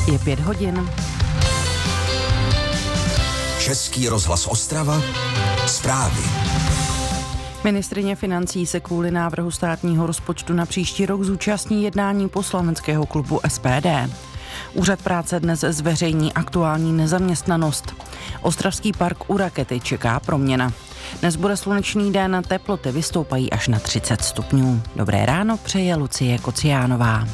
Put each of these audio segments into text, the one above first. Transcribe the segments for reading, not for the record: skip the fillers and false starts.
Je 5 hodin. Český rozhlas Ostrava. Zprávy. Ministryně financí se kvůli návrhu státního rozpočtu na příští rok zúčastní jednání poslaneckého klubu SPD. Úřad práce dnes zveřejní aktuální nezaměstnanost. Ostravský park u Rakety čeká proměna. Dnes bude slunečný den, teploty vystoupají až na 30 stupňů. Dobré ráno přeje Lucie Kociánová.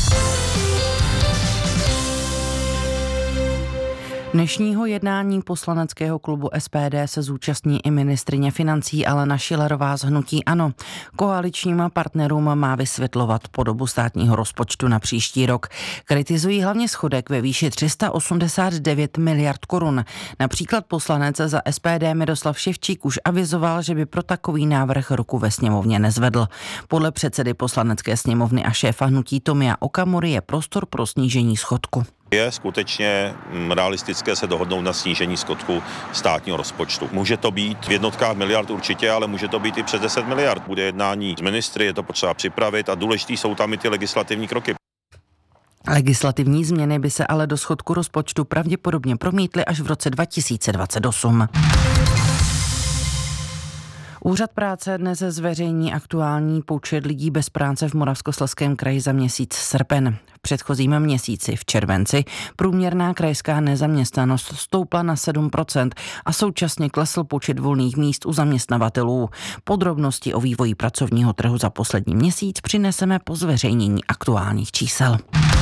Dnešního jednání poslaneckého klubu SPD se zúčastní i ministryně financí Alena Schillerová z hnutí ANO. Koaličním partnerům má vysvětlovat podobu státního rozpočtu na příští rok. Kritizují hlavně schodek ve výši 389 miliard korun. Například poslanec za SPD Miroslav Ševčík už avizoval, že by pro takový návrh ruku ve sněmovně nezvedl. Podle předsedy poslanecké sněmovny a šéfa hnutí Tomia Okamury je prostor pro snížení schodku. Je skutečně realistické se dohodnout na snížení schodku státního rozpočtu. Může to být v jednotkách miliard určitě, ale může to být i přes 10 miliard. Bude jednání s ministry, je to potřeba připravit a důležitý jsou tam i ty legislativní kroky. Legislativní změny by se ale do schodku rozpočtu pravděpodobně promítly až v roce 2028. Úřad práce dnes zveřejní aktuální počet lidí bez práce v Moravskoslezském kraji za měsíc srpen. V předchozím měsíci, v červenci, průměrná krajská nezaměstnanost stoupla na 7% a současně klesl počet volných míst u zaměstnavatelů. Podrobnosti o vývoji pracovního trhu za poslední měsíc přineseme po zveřejnění aktuálních čísel.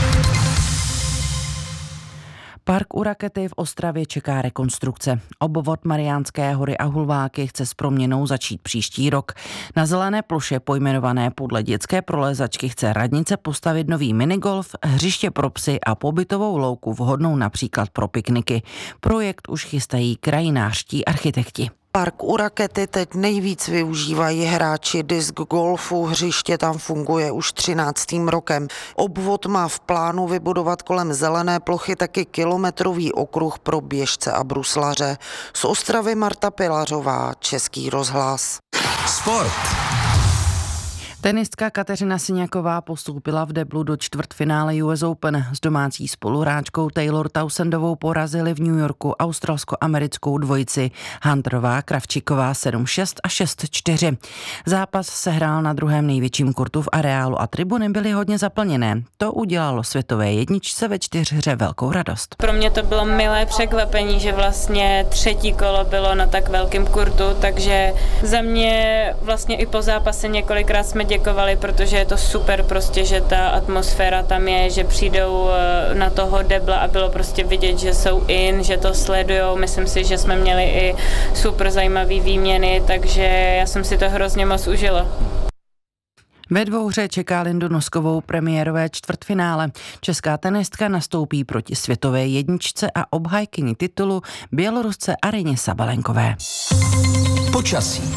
Park u Rakety v Ostravě čeká rekonstrukce. Obvod Mariánské hory a Hulváky chce s proměnou začít příští rok. Na zelené ploše pojmenované podle dětské prolézačky chce radnice postavit nový minigolf, hřiště pro psy a pobytovou louku vhodnou například pro pikniky. Projekt už chystají krajinářští architekti. Park u Rakety teď nejvíc využívají hráči disk golfu, hřiště tam funguje už 13. rokem. Obvod má v plánu vybudovat kolem zelené plochy taky kilometrový okruh pro běžce a bruslaře. Z Ostravy Marta Pilařová, Český rozhlas. Sport. Tenistka Kateřina Siniaková postoupila v deblu do čtvrtfinále US Open. S domácí spoluhráčkou Taylor Townsendovou porazili v New Yorku australsko-americkou dvojici Hunterová Kravčiková 7-6 a 6-4. Zápas se hrál na druhém největším kurtu v areálu a tribuny byly hodně zaplněné. To udělalo světové jedničce ve čtyřhře velkou radost. Pro mě to bylo milé překvapení, že vlastně třetí kolo bylo na tak velkém kurtu, takže za mě vlastně i po zápase několikrát jsme děkovali, protože je to super prostě, že ta atmosféra tam je, že přijdou na toho debla a bylo prostě vidět, že jsou že to sledujou. Myslím si, že jsme měli i super zajímavý výměny, takže já jsem si to hrozně moc užila. Ve dvouhře čeká Lindu Noskovou premiérové čtvrtfinále. Česká tenistka nastoupí proti světové jedničce a obhájkyni titulu Bělorusce Areně Sabalenkové. Počasí.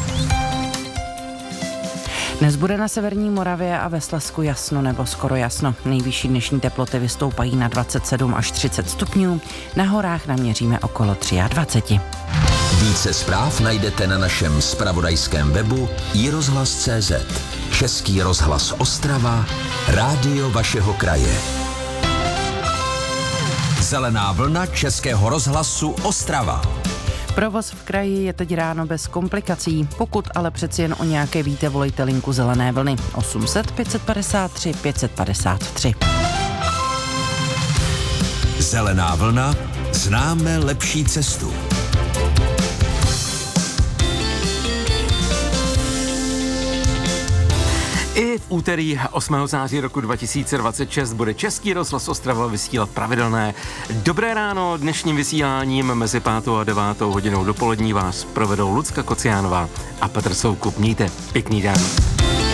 Dnes bude na severní Moravě a ve Slezsku jasno nebo skoro jasno. Nejvyšší dnešní teploty vystoupají na 27 až 30 stupňů. Na horách naměříme okolo 23. Více zpráv najdete na našem zpravodajském webu iRozhlas.cz. Český rozhlas Ostrava, rádio vašeho kraje. Zelená vlna Českého rozhlasu Ostrava. Provoz v kraji je teď ráno bez komplikací. Pokud ale přeci jen o nějaké víte, volejte linku zelené vlny 800 553 553. Zelená vlna, známe lepší cestu. I v úterý 8. září roku 2026 bude Český rozhlas Ostrava vysílat pravidelné Dobré ráno. Dnešním vysíláním mezi 5. a 9. hodinou dopolední vás provedou Lucka Kociánová a Petr Soukup. Mějte pěkný den.